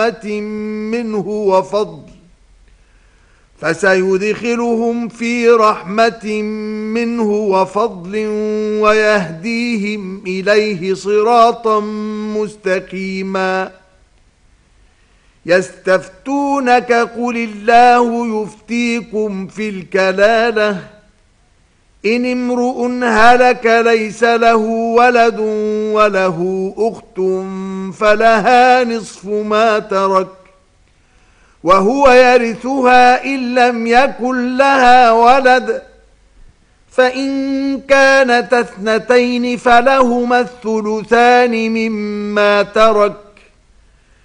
منه وفضل فسيدخلهم في رحمة منه وفضل ويهديهم إليه صراطا مستقيما. يستفتونك قل الله يفتيكم في الكلالة إن امرؤ هلك ليس له ولد وله أخت فلها نصف ما ترك وهو يرثها إن لم يكن لها ولد فإن كانت اثنتين فلهما الثلثان مما ترك